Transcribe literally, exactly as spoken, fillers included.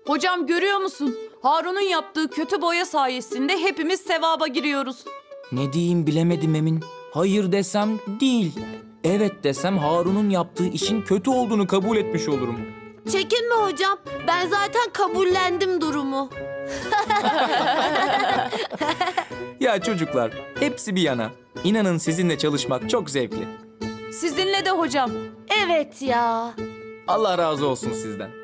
Hocam görüyor musun? Harun'un yaptığı kötü boya sayesinde hepimiz sevaba giriyoruz. Ne diyeyim bilemedim Emin. Hayır desem değil. Evet desem Harun'un yaptığı işin kötü olduğunu kabul etmiş olurum. Çekinme hocam. Ben zaten kabullendim durumu. Ya çocuklar, hepsi bir yana. İnanın sizinle çalışmak çok zevkli. Sizinle de hocam. Evet ya. Allah razı olsun sizden.